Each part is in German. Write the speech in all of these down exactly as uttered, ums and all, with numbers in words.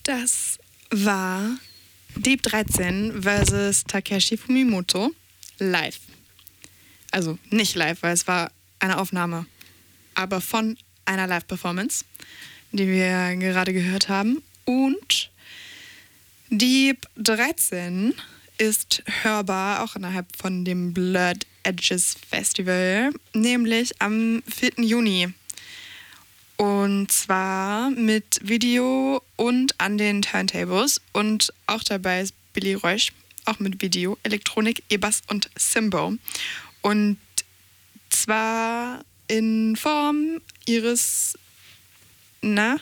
Das war Deep dreizehn versus Takeshi Fumimoto live. Also nicht live, weil es war eine Aufnahme, aber von einer Live-Performance, die wir gerade gehört haben. Und Deep dreizehn ist hörbar auch innerhalb von dem Blurred Edges Festival, nämlich am vierten Juni. Und zwar mit Video und an den Turntables. Und auch dabei ist Billy Reusch, auch mit Video, Elektronik, E-Bass und Simbo. Und zwar in Form ihres, na,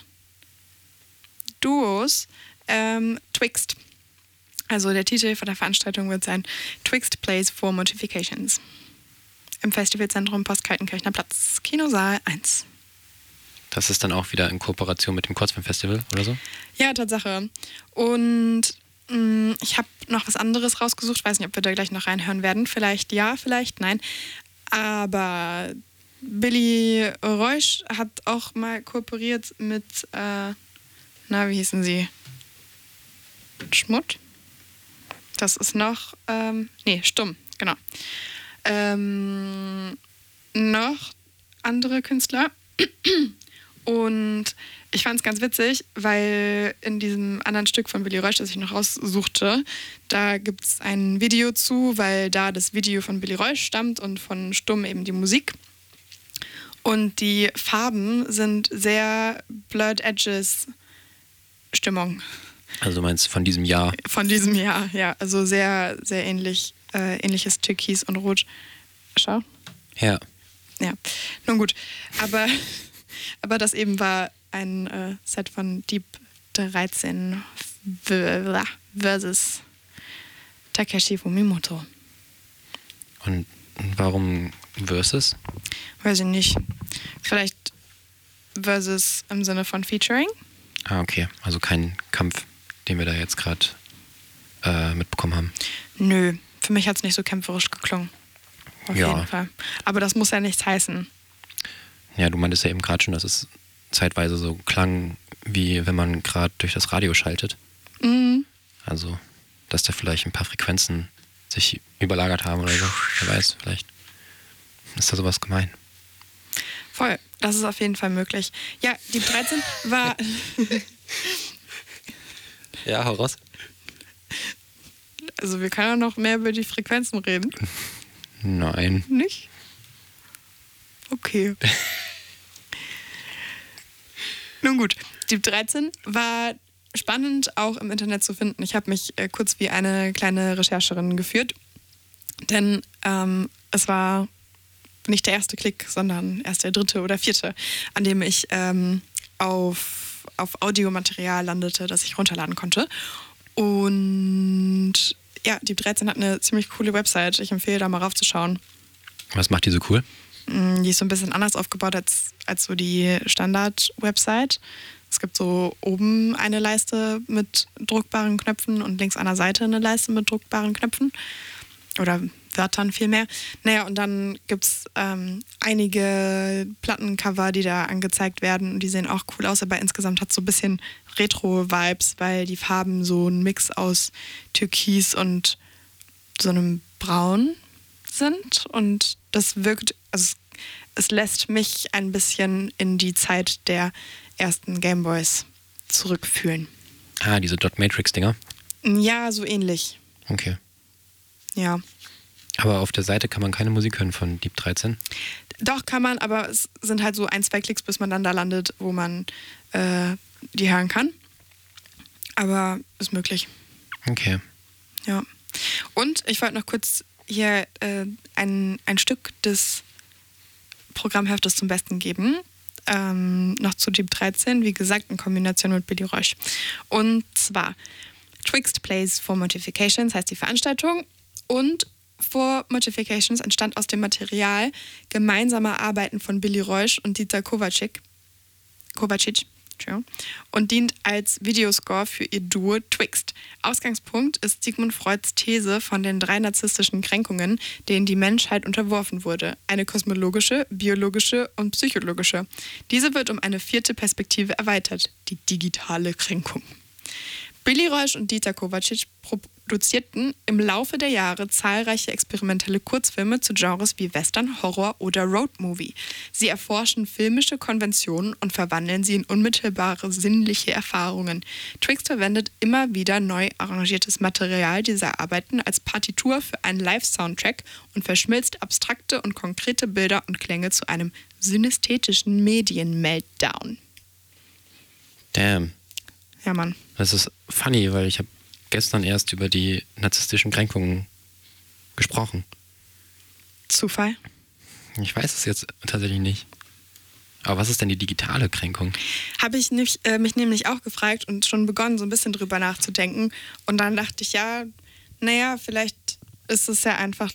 Duos ähm, Twixt. Also der Titel von der Veranstaltung wird sein Twixt Plays for Modifications. Im Festivalzentrum Postkaltenkirchner Platz, Kinosaal eins. Das ist dann auch wieder in Kooperation mit dem Kurzfilmfestival oder so? Ja, Tatsache. Und mh, ich habe noch was anderes rausgesucht. Weiß nicht, ob wir da gleich noch reinhören werden. Vielleicht ja, vielleicht nein. Aber Billy Reusch hat auch mal kooperiert mit, äh, na, wie hießen sie? Schmutt? Das ist noch, ähm, nee, Stumm, genau. Ähm, noch andere Künstler. Und ich fand es ganz witzig, weil in diesem anderen Stück von Billy Reusch, das ich noch raussuchte, da gibt es ein Video zu, weil da das Video von Billy Reusch stammt und von Stumm eben die Musik. Und die Farben sind sehr Blurred Edges Stimmung. Also du meinst von diesem Jahr? Von diesem Jahr, ja. Also sehr, sehr ähnlich, äh, ähnliches Türkis und Rot. Schau. Ja. Ja, nun gut. Aber... Aber das eben war ein äh, Set von Deep dreizehn versus Takeshi Fumimoto. Und warum versus? Weiß ich nicht. Vielleicht versus im Sinne von Featuring? Ah, okay. Also kein Kampf, den wir da jetzt gerade äh, mitbekommen haben. Nö, für mich hat es nicht so kämpferisch geklungen. Auf ja. jeden Fall. Aber das muss ja nichts heißen. Ja, du meintest ja eben gerade schon, dass es zeitweise so klang, wie wenn man gerade durch das Radio schaltet. Mhm. Also, dass da vielleicht ein paar Frequenzen sich überlagert haben oder so. Wer weiß, vielleicht ist da sowas gemein. Voll, das ist auf jeden Fall möglich. Ja, Deep dreizehn war... Ja, hau raus. Also wir können ja noch mehr über die Frequenzen reden. Nein. Nicht? Okay. Nun gut, Deep dreizehn war spannend auch im Internet zu finden. Ich habe mich äh, kurz wie eine kleine Rechercherin geführt, denn ähm, es war nicht der erste Klick, sondern erst der dritte oder vierte, an dem ich ähm, auf, auf Audiomaterial landete, das ich runterladen konnte. Und ja, Deep dreizehn hat eine ziemlich coole Website. Ich empfehle da mal raufzuschauen. Was macht die so cool? Die ist so ein bisschen anders aufgebaut als, als so die Standard-Website. Es gibt so oben eine Leiste mit druckbaren Knöpfen und links an der Seite eine Leiste mit druckbaren Knöpfen. Oder Wörtern vielmehr. Naja, und dann gibt es ähm, einige Plattencover, die da angezeigt werden. Und die sehen auch cool aus, aber insgesamt hat es so ein bisschen Retro-Vibes, weil die Farben so ein Mix aus Türkis und so einem Braun sind. Und das wirkt, also es, es lässt mich ein bisschen in die Zeit der ersten Gameboys zurückfühlen. Ah, diese Dot-Matrix-Dinger? Ja, so ähnlich. Okay. Ja. Aber auf der Seite kann man keine Musik hören von Deep dreizehn? Doch, kann man, aber es sind halt so ein, zwei Klicks, bis man dann da landet, wo man äh, die hören kann. Aber ist möglich. Okay. Ja. Und ich wollte noch kurz hier äh, ein, ein Stück des Programmheftes zum Besten geben. Ähm, noch zu Deep dreizehn, wie gesagt, in Kombination mit Billy Reusch. Und zwar Twixt Plays for Modifications heißt die Veranstaltung. Und For Modifications entstand aus dem Material gemeinsamer Arbeiten von Billy Reusch und Dieter Kovacic, Kovacic und dient als Videoscore für ihr Duo Twixt. Ausgangspunkt ist Sigmund Freuds These von den drei narzisstischen Kränkungen, denen die Menschheit unterworfen wurde. Eine kosmologische, biologische und psychologische. Diese wird um eine vierte Perspektive erweitert, die digitale Kränkung. Billy Reusch und Dieter Kovacic produzierten im Laufe der Jahre zahlreiche experimentelle Kurzfilme zu Genres wie Western, Horror oder Roadmovie. Sie erforschen filmische Konventionen und verwandeln sie in unmittelbare sinnliche Erfahrungen. Twixt verwendet immer wieder neu arrangiertes Material dieser Arbeiten als Partitur für einen Live-Soundtrack und verschmilzt abstrakte und konkrete Bilder und Klänge zu einem synästhetischen Medien-Meltdown. Damn. Ja, Mann. Das ist funny, weil ich habe gestern erst über die narzisstischen Kränkungen gesprochen. Zufall? Ich weiß es jetzt tatsächlich nicht. Aber was ist denn die digitale Kränkung? Habe ich nicht, äh, mich nämlich auch gefragt und schon begonnen, so ein bisschen drüber nachzudenken. Und dann dachte ich, ja, naja, vielleicht ist es ja einfach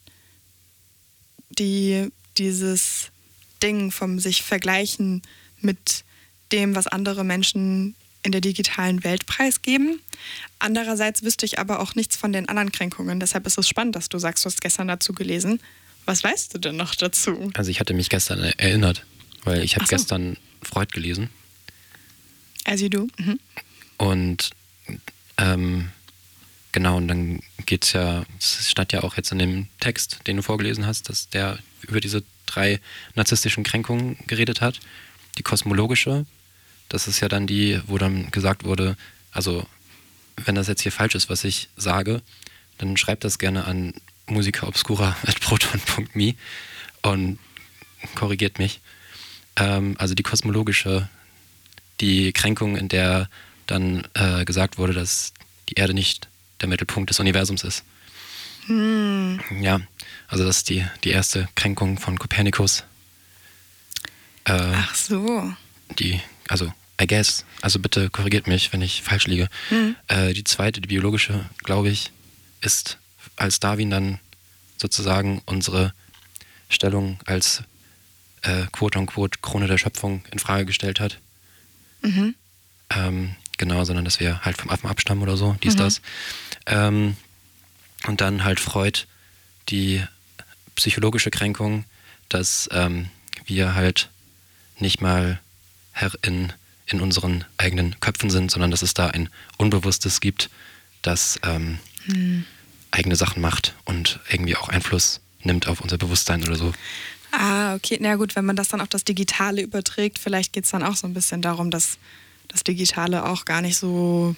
die, dieses Ding vom sich vergleichen mit dem, was andere Menschen in der digitalen Welt preisgeben. Andererseits wüsste ich aber auch nichts von den anderen Kränkungen. Deshalb ist es spannend, dass du sagst, du hast gestern dazu gelesen. Was weißt du denn noch dazu? Also ich hatte mich gestern erinnert, weil ich habe Ach so. gestern Freud gelesen. As you do. Mhm. Und ähm, genau, und dann geht's ja, es stand ja auch jetzt in dem Text, den du vorgelesen hast, dass der über diese drei narzisstischen Kränkungen geredet hat. Die kosmologische, das ist ja dann die, wo dann gesagt wurde, also wenn das jetzt hier falsch ist, was ich sage, dann schreibt das gerne an musikerobscura at proton punkt me und korrigiert mich. Ähm, also die kosmologische, die Kränkung, in der dann äh, gesagt wurde, dass die Erde nicht der Mittelpunkt des Universums ist. Hm. Ja, also das ist die, die erste Kränkung von Kopernikus. Äh, Ach so. Die, also I guess, also bitte korrigiert mich, wenn ich falsch liege. Hm. Äh, die zweite, die biologische, glaube ich, ist, als Darwin dann sozusagen unsere Stellung als äh, quote-unquote Krone der Schöpfung in Frage gestellt hat. Mhm. Ähm, genau, sondern dass wir halt vom Affen abstammen oder so, dies, Mhm. das. Ähm, und dann halt Freud, die psychologische Kränkung, dass ähm, wir halt nicht mal Herrin in unseren eigenen Köpfen sind, sondern dass es da ein Unbewusstes gibt, das ähm, Hm. eigene Sachen macht und irgendwie auch Einfluss nimmt auf unser Bewusstsein oder so. Ah, okay. Na gut, wenn man das dann auf das Digitale überträgt, vielleicht geht es dann auch so ein bisschen darum, dass das Digitale auch gar nicht so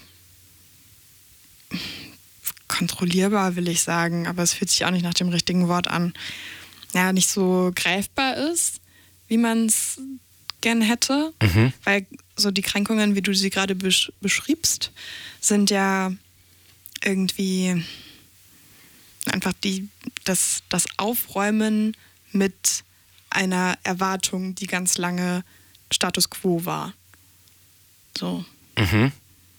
kontrollierbar, will ich sagen, aber es fühlt sich auch nicht nach dem richtigen Wort an. Ja, nicht so greifbar ist, wie man es gern hätte, Mhm. weil so die Kränkungen, wie du sie gerade besch- beschriebst, sind ja irgendwie einfach die, das, das Aufräumen mit einer Erwartung, die ganz lange Status quo war. So, Mhm.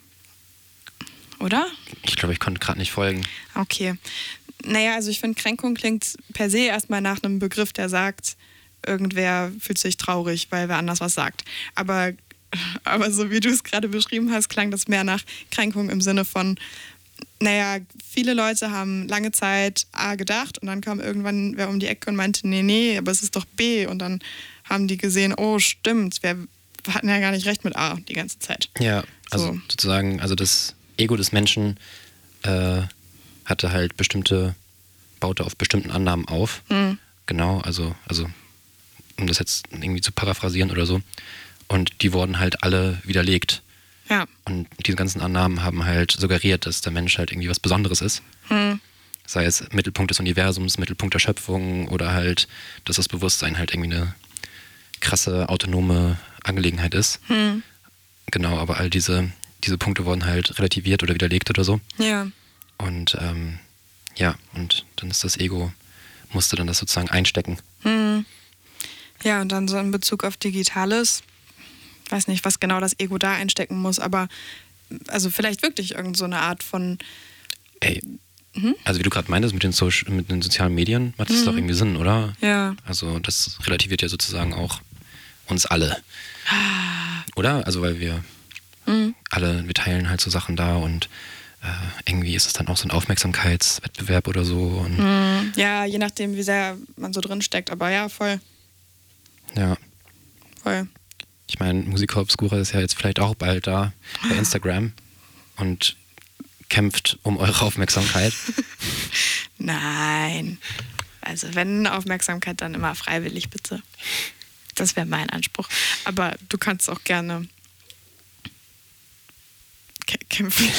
oder? Ich glaube, ich konnte gerade nicht folgen. Okay. Naja, also ich finde, Kränkung klingt per se erstmal nach einem Begriff, der sagt, irgendwer fühlt sich traurig, weil wer anders was sagt. Aber, aber so wie du es gerade beschrieben hast, klang das mehr nach Kränkung im Sinne von, naja, viele Leute haben lange Zeit A gedacht und dann kam irgendwann wer um die Ecke und meinte, nee, nee, aber es ist doch B. Und dann haben die gesehen, oh, stimmt, wir hatten ja gar nicht recht mit A die ganze Zeit. Ja, also So. sozusagen, also das Ego des Menschen äh, hatte halt bestimmte, baute auf bestimmten Annahmen auf. Hm. Genau, also, also um das jetzt irgendwie zu paraphrasieren oder so. Und die wurden halt alle widerlegt. Ja. Und diese ganzen Annahmen haben halt suggeriert, dass der Mensch halt irgendwie was Besonderes ist. Hm. Sei es Mittelpunkt des Universums, Mittelpunkt der Schöpfung oder halt, dass das Bewusstsein halt irgendwie eine krasse, autonome Angelegenheit ist. Hm. Genau, aber all diese, diese Punkte wurden halt relativiert oder widerlegt oder so. Ja. Und ähm, ja, und dann ist das Ego, musste dann das sozusagen einstecken. Hm. Ja, und dann so in Bezug auf Digitales, weiß nicht, was genau das Ego da einstecken muss, aber also vielleicht wirklich irgend so eine Art von... Ey, Mhm. also wie du gerade meintest, mit den, Social, mit den sozialen Medien macht das Mhm. doch irgendwie Sinn, oder? Ja. Also das relativiert ja sozusagen auch uns alle. Oder? Also weil wir Mhm. alle, wir teilen halt so Sachen da und äh, irgendwie ist es dann auch so ein Aufmerksamkeitswettbewerb oder so. Und Mhm. Ja, je nachdem, wie sehr man so drin steckt, aber ja, voll, ja, voll. ich meine, Musiker Obscura ist ja jetzt vielleicht auch bald da bei Instagram. und kämpft um eure Aufmerksamkeit. Nein. Also wenn Aufmerksamkeit, dann immer freiwillig, bitte. Das wäre mein Anspruch. Aber du kannst auch gerne kä- kämpfen.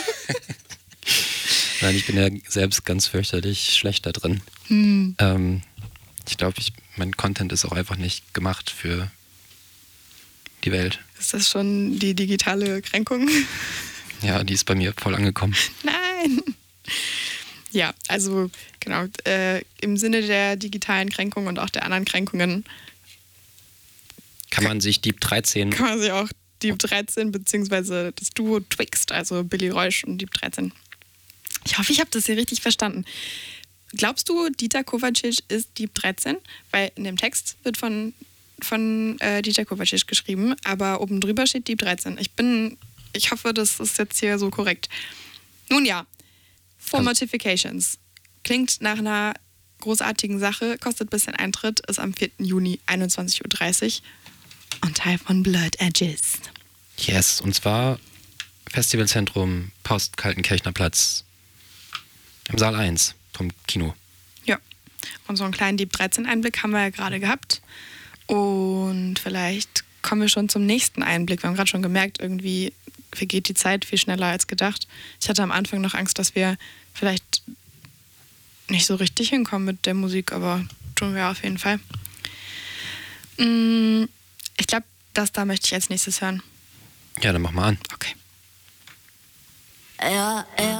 Nein, ich bin ja selbst ganz fürchterlich schlecht da drin. Hm. Ähm, ich glaube, ich, mein Content ist auch einfach nicht gemacht für die Welt. Ist das schon die digitale Kränkung? Ja, die ist bei mir voll angekommen. Nein. Ja, also genau, äh, im Sinne der digitalen Kränkung und auch der anderen Kränkungen Kann man sich Dieb dreizehn... kann man sich auch Dieb dreizehn beziehungsweise das Duo Twixt, also Billy Reusch und Dieb dreizehn. Ich hoffe, ich habe das hier richtig verstanden. Glaubst du, Dieter Kovacic ist Dieb dreizehn? Weil in dem Text wird von, von äh, Dieter Kovacic geschrieben, aber oben drüber steht Dieb dreizehn. Ich bin, ich hoffe, das ist jetzt hier so korrekt. Nun ja, For Also- Mortifications. Klingt nach einer großartigen Sache, kostet ein bisschen Eintritt, ist am vierten Juni einundzwanzig Uhr dreißig und Teil von Blurred Edges. Yes, und zwar Festivalzentrum Post Kaltenkirchner Platz im Saal eins vom Kino. Ja, und so einen kleinen Dieb dreizehn Einblick haben wir ja gerade gehabt. Und vielleicht kommen wir schon zum nächsten Einblick. Wir haben gerade schon gemerkt, irgendwie vergeht die Zeit viel schneller als gedacht. Ich hatte am Anfang noch Angst, dass wir vielleicht nicht so richtig hinkommen mit der Musik, aber tun wir auf jeden Fall. Mm, Ich glaube, das da möchte ich als nächstes hören. Ja, dann mach mal an. Okay. Ja, ja.